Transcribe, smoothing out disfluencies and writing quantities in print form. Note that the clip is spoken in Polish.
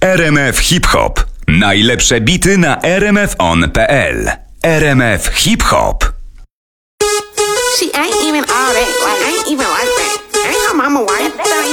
RMF Hip Hop. Najlepsze bity na rmfon.pl. RMF Hip Hop. She ain't even all that, like, ain't even like that.